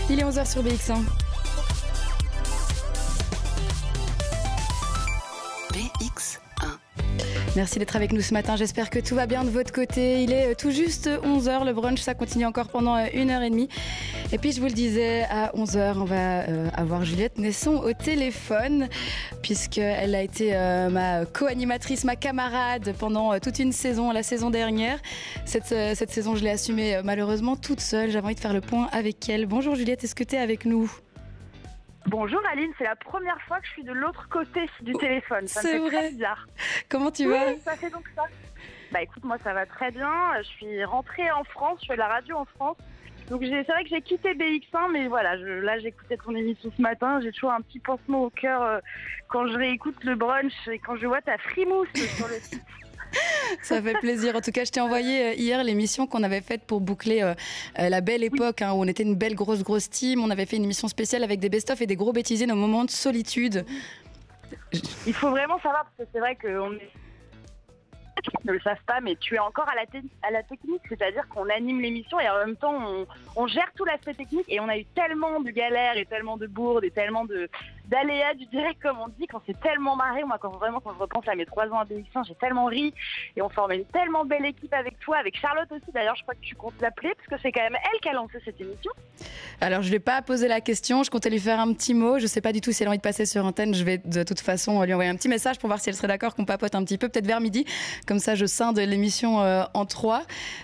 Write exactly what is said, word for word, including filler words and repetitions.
Il est onze heures sur B X un. B X un. Merci d'être avec nous ce matin, j'espère que tout va bien de votre côté. Il est tout juste onze heures, le brunch ça continue encore pendant une heure trente. Et puis je vous le disais, à onze heures on va euh, avoir Juliette Nesson au téléphone, puisqu'elle a été euh, ma co-animatrice, ma camarade pendant euh, toute une saison, la saison dernière. Cette, euh, cette saison je l'ai assumée euh, malheureusement toute seule, j'avais envie de faire le point avec elle. Bonjour Juliette, est-ce que tu es avec nous ? Bonjour Aline, c'est la première fois que je suis de l'autre côté du téléphone. Ça C'est me fait vrai. très bizarre. Comment tu Oui, vas ? ça fait donc ça. Bah écoute, moi ça va très bien. Je suis rentrée en France, je fais de la radio en France. Donc j'ai- c'est vrai que j'ai quitté B X un, mais voilà, je, là j'écoutais ton émission ce matin. J'ai toujours un petit pansement au cœur euh, quand je réécoute le brunch et quand je vois ta frimousse sur le site. Ça fait plaisir. En tout cas, je t'ai envoyé euh, hier l'émission qu'on avait faite pour boucler euh, euh, la belle époque, hein, où on était une belle grosse grosse team. On avait fait une émission spéciale avec des best-of et des gros bêtisiers, nos moments de solitude. Il faut vraiment savoir, parce que c'est vrai qu'on est... ne le savent pas, mais tu es encore à la, te- à la technique, c'est-à-dire qu'on anime l'émission et en même temps on, on gère tout l'aspect technique, et on a eu tellement de galères et tellement de bourdes et tellement de d'aléas du direct, comme on dit, qu'on s'est tellement marré. Moi, quand vraiment quand je repense à mes trois ans à B X un, j'ai tellement ri, et on formait une tellement belle équipe avec toi, avec Charlotte aussi. D'ailleurs, je crois que tu comptes l'appeler parce que c'est quand même elle qui a lancé cette émission. Alors, je ne vais pas poser la question. Je comptais lui faire un petit mot. Je ne sais pas du tout si elle a envie de passer sur antenne. Je vais de toute façon lui envoyer un petit message pour voir si elle serait d'accord qu'on papote un petit peu, peut-être vers midi. Comme ça, je scinde l'émission euh, en trois.